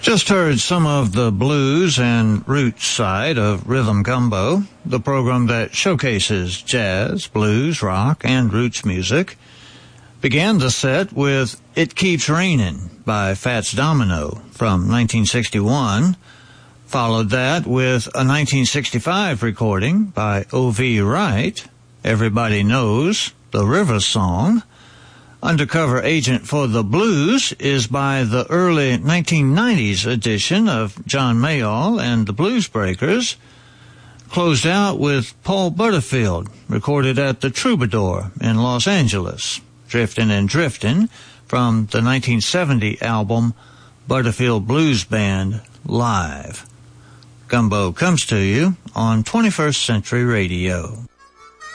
Just heard some of the blues and roots side of Rhythm Gumbo, the program that showcases jazz, blues, rock, and roots music. Began the set with It Keeps Raining by Fats Domino from 1961. Followed that with a 1965 recording by O.V. Wright, Everybody Knows, the River Song. Undercover Agent for the Blues is by the early 1990s edition of John Mayall and the Blues Breakers. Closed out with Paul Butterfield, recorded at the Troubadour in Los Angeles. Driftin' and Driftin' from the 1970 album Butterfield Blues Band Live. Gumbo comes to you on 21st Century Radio.